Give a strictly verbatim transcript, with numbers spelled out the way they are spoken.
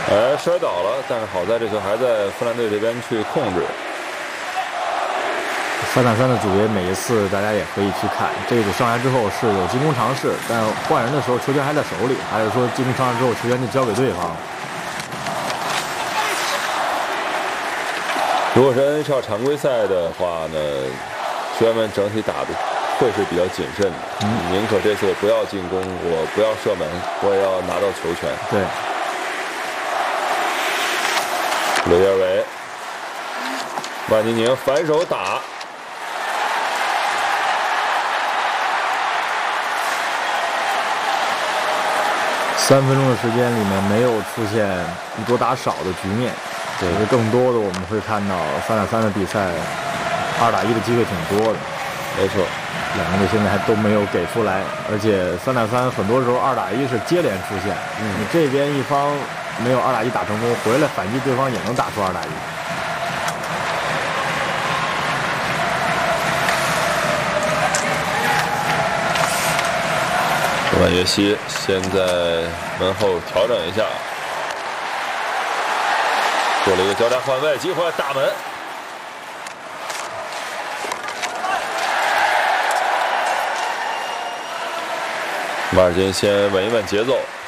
哎，摔倒了，但是好在这球还在芬兰队这边去控制。 三打三的组别每一次大家也可以去看，这个组上来之后是有进攻尝试，但换人的时候球权还在手里，还有说进攻尝试之后球权就交给对方。 如果是 N H L 常规赛的话呢，球员们整体打的会是比较谨慎的，嗯、宁可这次我不要进攻，我不要射门，我也要拿到球权。 对。 刘叶伟，万宁宁反手打。 三分钟的时间里面没有出现一多打少的局面，其实更多的我们会看到三打三的比赛，二打一的机会挺多的。 没错， 两个队现在还都没有给出来，而且三打三很多时候二打一是接连出现，嗯、你这边一方没有二打一打成功，回来反击对方也能打出二打一。 万约西先在门后调整一下，做了一个交叉换位机会，大门。马尔金先稳一稳节奏。